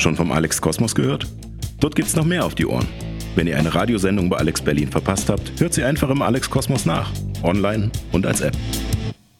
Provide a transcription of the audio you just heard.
Schon vom Alex Kosmos gehört? Dort gibt's noch mehr auf die Ohren. Wenn ihr eine Radiosendung bei Alex Berlin verpasst habt, hört sie einfach im Alex Kosmos nach. Online und als App.